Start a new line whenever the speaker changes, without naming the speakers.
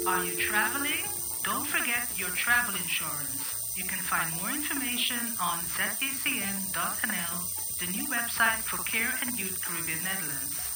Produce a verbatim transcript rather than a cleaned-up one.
Are you traveling? Don't forget your travel insurance. You can find more information on z e c n dot n l, the new website for Care and Youth Caribbean Netherlands.